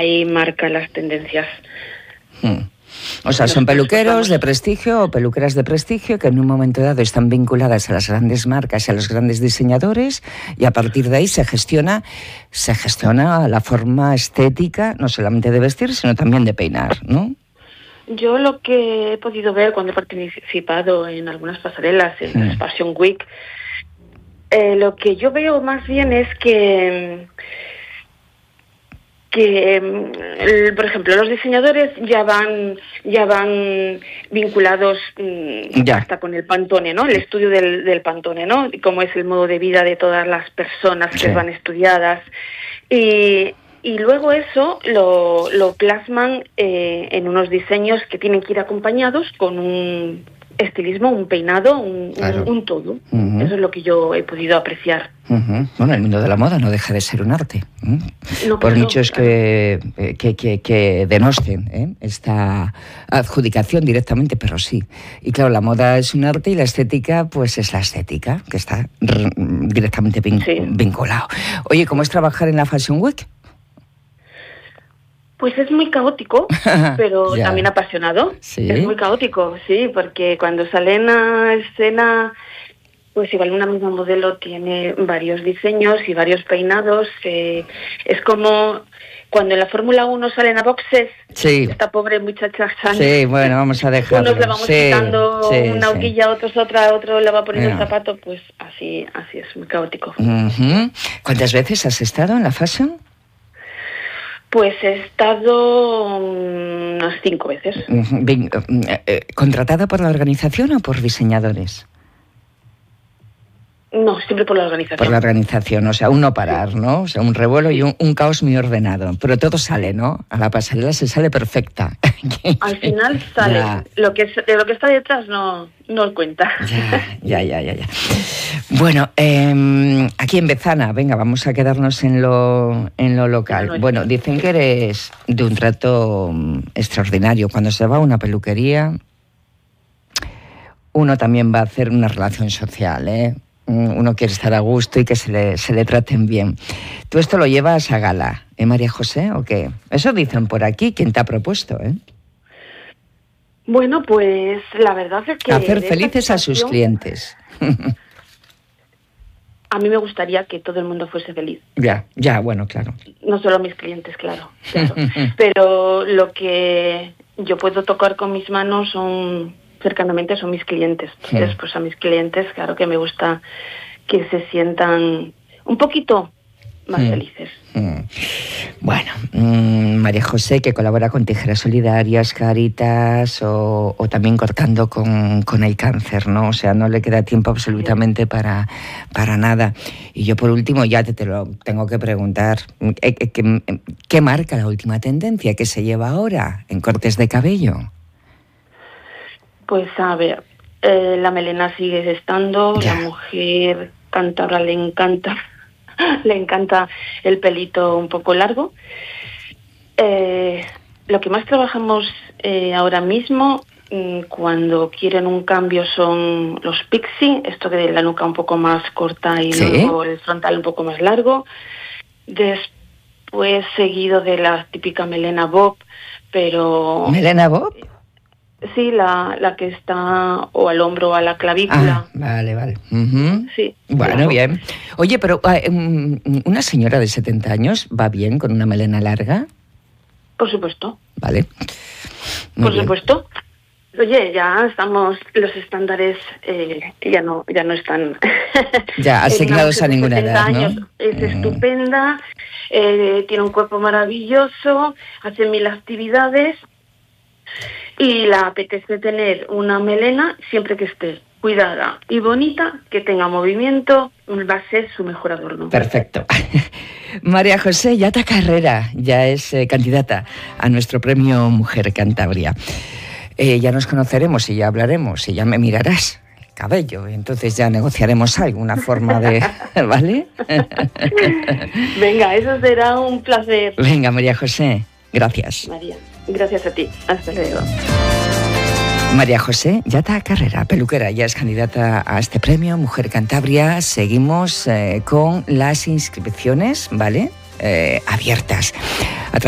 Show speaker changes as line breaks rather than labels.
ahí marca las tendencias.
O sea, son peluqueros de prestigio o peluqueras de prestigio que en un momento dado están vinculadas a las grandes marcas y a los grandes diseñadores, y a partir de ahí se gestiona la forma estética, no solamente de vestir, sino también de peinar, ¿no?
Yo lo que he podido ver cuando he participado en algunas pasarelas, en las Fashion Week, lo que yo veo más bien es que por ejemplo, los diseñadores ya van vinculados hasta con el Pantone, ¿no? El estudio del Pantone, ¿no? Cómo es el modo de vida de todas las personas que van estudiadas. Y luego eso lo plasman en unos diseños que tienen que ir acompañados con un estilismo, un peinado, un todo. Eso es lo que yo he podido apreciar.
Bueno, el mundo de la moda no deja de ser un arte.
No,
por muchos que denosten esta adjudicación directamente, pero sí. Y claro, la moda es un arte y la estética, pues es la estética, que está directamente vinculado. Oye, ¿cómo es trabajar en la Fashion Week?
Pues es muy caótico, pero también apasionado. ¿Sí? Es muy caótico, sí, porque cuando salen a escena, pues igual una misma modelo tiene varios diseños y varios peinados. Es como cuando en la Fórmula 1 salen a boxes, esta pobre muchacha sale.
Sí, bueno, vamos a dejarlo.
Unos le vamos quitando una horquilla, otros otra, otro le va poniendo el zapato, pues así es muy caótico.
¿Cuántas veces has estado en la Fashion?
Pues he estado unas 5 veces.
¿Contratada por la organización o por diseñadores?
No, siempre por la organización.
Por la organización, o sea, un no parar, ¿no? O sea, un revuelo y un caos muy ordenado. Pero todo sale, ¿no? A la pasarela se sale perfecta.
Al final sale. Ya. Lo que está detrás no cuenta.
Ya. Bueno, aquí en Bezana, venga, vamos a quedarnos en lo local. Bueno, dicen que eres de un trato extraordinario. Cuando se va a una peluquería, uno también va a hacer una relación social, ¿eh? Uno quiere estar a gusto y que se le traten bien. ¿Tú esto lo llevas a gala, María José, o qué? Eso dicen por aquí. ¿Quién te ha propuesto,
Bueno, pues la verdad es que...
Hacer felices a sus clientes.
A mí me gustaría que todo el mundo fuese feliz.
Ya, bueno, claro.
No solo mis clientes, claro. Pero lo que yo puedo tocar con mis manos cercanamente son mis clientes. Entonces, pues a mis clientes, claro que me gusta que se sientan un poquito más felices.
Bueno, María José, que colabora con Tijeras Solidarias, Cáritas o también cortando con el cáncer, ¿no? O sea, no le queda tiempo absolutamente para nada. Y yo, por último, ya te lo tengo que preguntar, ¿qué marca la última tendencia que se lleva ahora en cortes de cabello?
Pues a ver, la melena sigue estando, la mujer cántabra le encanta el pelito un poco largo. Lo que más trabajamos ahora mismo, cuando quieren un cambio, son los pixie, esto de la nuca un poco más corta y luego el frontal un poco más largo. Después seguido de la típica melena bob, pero...
¿Melena bob?
Sí, la que está o al hombro o a la clavícula.
Vale.
Sí.
Bueno, bien. Oye, pero ¿una señora de 70 años va bien con una melena larga?
Por supuesto.
Vale.
Por supuesto. Oye, ya estamos, los estándares ya no están...
Ya, asignados a ninguna edad, ¿no?
Años. Es estupenda, tiene un cuerpo maravilloso, hace 1000 actividades... Y la apetece tener una melena siempre que esté cuidada y bonita, que tenga movimiento, va a ser su mejor adorno.
Perfecto. María José Yata Carrera ya es candidata a nuestro premio Mujer Cantabria. Ya nos conoceremos y ya hablaremos y ya me mirarás el cabello y entonces ya negociaremos alguna forma de... ¿Vale?
Venga, eso será un placer.
Venga, María José, gracias.
María. Gracias a ti. Hasta luego.
María José Yata Carrera, peluquera, ya es candidata a este premio Mujer Cantabria. Seguimos con las inscripciones, ¿vale? Abiertas.